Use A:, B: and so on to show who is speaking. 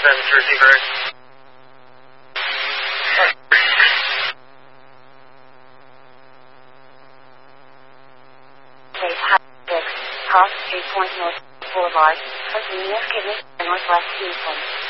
A: them to receiver.
B: Cross Street Point North Boulevard, Virginia, Northwest Houston.